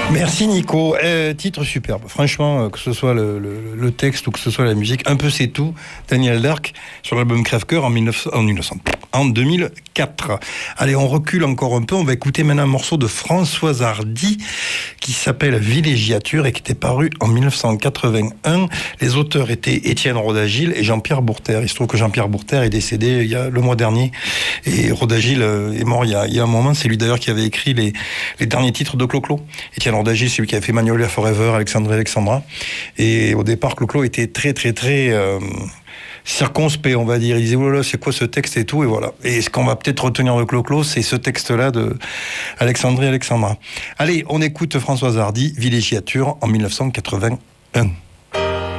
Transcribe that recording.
Merci Nico. Titre superbe. Franchement, que ce soit le texte ou que ce soit la musique, un peu c'est tout. Daniel Dark sur l'album Crève-Cœur en 2004. Allez, on recule encore un peu. On va écouter maintenant un morceau de Françoise Hardy qui s'appelle Villégiature et qui était paru en 1981. Les auteurs étaient Étienne Rodagil et Jean-Pierre Bourter. Il se trouve que Jean-Pierre Bourter est décédé le mois dernier et Rodagil est mort il y a un moment. C'est lui d'ailleurs qui avait écrit les derniers titres de Clo-Clo. Étienne Rodagil, c'est lui qui avait fait Magnolia Forever, Alexandre et Alexandra. Et au départ, Clo-Clo était très circonspect, on va dire. Il disait, oh là là, c'est quoi ce texte et tout, et voilà. Et ce qu'on va peut-être retenir de Clo-Clo, c'est ce texte-là de Alexandre et Alexandra. Allez, on écoute Françoise Hardy, Villégiature, en 1981.